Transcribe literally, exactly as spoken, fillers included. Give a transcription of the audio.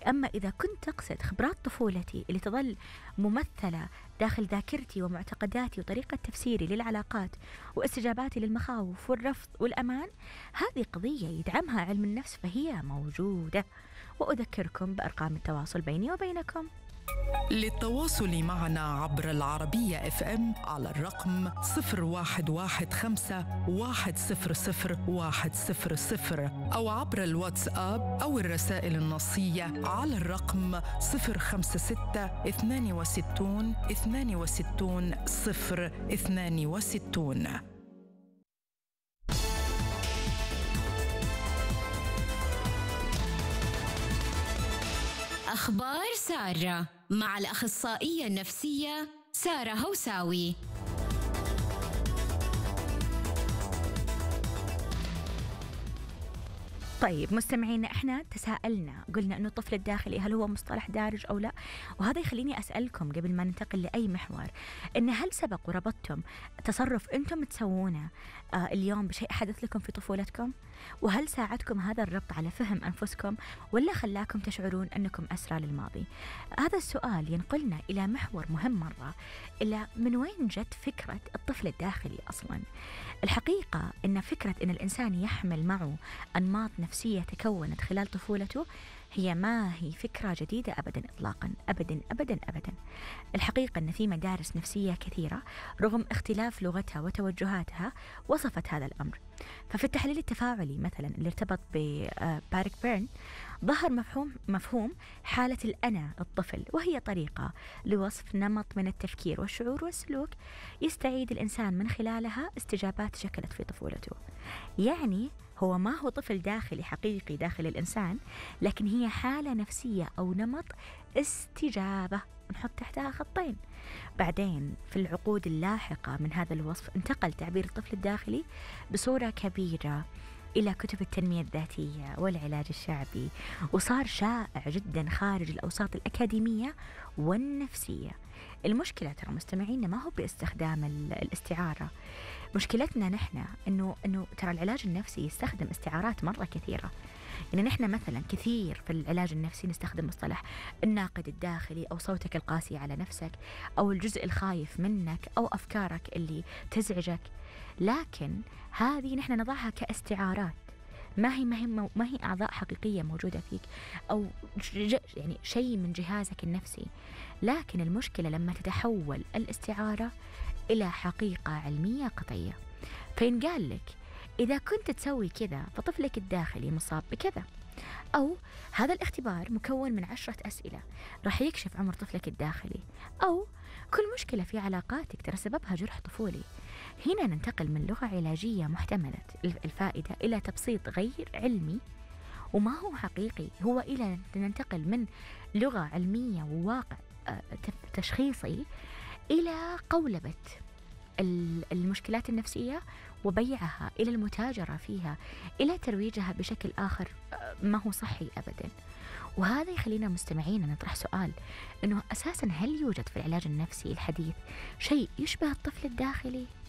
أما إذا كنت تقصد خبرات طفولتي اللي تظل ممثلة داخل ذاكرتي ومعتقداتي وطريقة تفسيري للعلاقات واستجاباتي للمخاوف والرفض والأمان، هذه قضية يدعمها علم النفس فهي موجودة. وأذكركم بأرقام التواصل بيني وبينكم. للتواصل معنا عبر العربية اف ام على الرقم صفر واحد واحد خمسة واحد صفر صفر واحد صفر صفر، أو عبر الواتساب أو الرسائل النصية على الرقم صفر خمسة ستة اثنان وستون اثنان وستون صفر اثنان وستون. أخبار سارة مع الأخصائية النفسية سارة هوساوي. طيب مستمعينا، احنا تساءلنا قلنا انه الطفل الداخلي هل هو مصطلح دارج او لا، وهذا يخليني اسالكم قبل ما ننتقل لاي محور، ان هل سبق وربطتم تصرف انتم تسوونه آه اليوم بشيء حدث لكم في طفولتكم؟ وهل ساعدكم هذا الربط على فهم انفسكم ولا خلاكم تشعرون انكم اسرى للماضي؟ هذا السؤال ينقلنا الى محور مهم مره، الى من وين جت فكره الطفل الداخلي اصلا؟ الحقيقه ان فكره ان الانسان يحمل معه انماط نفسية تكونت خلال طفولته هي ما هي فكرة جديدة أبدا إطلاقا، أبدا أبدا أبدا. الحقيقة أن في مدارس نفسية كثيرة رغم اختلاف لغتها وتوجهاتها وصفت هذا الأمر. ففي التحليل التفاعلي مثلا اللي ارتبط ببارك بيرن ظهر مفهوم مفهوم حالة الأنا الطفل، وهي طريقة لوصف نمط من التفكير والشعور والسلوك يستعيد الإنسان من خلالها استجابات شكلت في طفولته. يعني هو ما هو طفل داخلي حقيقي داخل الإنسان، لكن هي حالة نفسية أو نمط استجابة نحط تحتها خطين. بعدين في العقود اللاحقة من هذا الوصف انتقل تعبير الطفل الداخلي بصورة كبيرة إلى كتب التنمية الذاتية والعلاج الشعبي، وصار شائع جدا خارج الأوساط الأكاديمية والنفسية. المشكلة ترى مستمعينا ما هو باستخدام الاستعارة، مشكلتنا نحن إنه إنه ترى العلاج النفسي يستخدم استعارات مرة كثيرة. يعني نحن مثلا كثير في العلاج النفسي نستخدم مصطلح الناقد الداخلي أو صوتك القاسي على نفسك أو الجزء الخايف منك أو أفكارك اللي تزعجك، لكن هذه نحن نضعها كاستعارات، ما هي ما هي ما هي أعضاء حقيقية موجودة فيك أو يعني شيء من جهازك النفسي. لكن المشكلة لما تتحول الاستعارة إلى حقيقة علمية قطعية، فينقال لك إذا كنت تسوي كذا فطفلك الداخلي مصاب بكذا، أو هذا الاختبار مكون من عشرة أسئلة راح يكشف عمر طفلك الداخلي، أو كل مشكلة في علاقاتك ترى سببها جرح طفولي. هنا ننتقل من لغة علاجية محتملة الفائدة إلى تبسيط غير علمي وما هو حقيقي، هو إلى ننتقل من لغة علمية وواقع تشخيصي إلى قولبة المشكلات النفسية وبيعها، إلى المتاجرة فيها، إلى ترويجها بشكل آخر ما هو صحي أبدا. وهذا يخلينا مستمعين نطرح سؤال، إنه أساسا هل يوجد في العلاج النفسي الحديث شيء يشبه الطفل الداخلي؟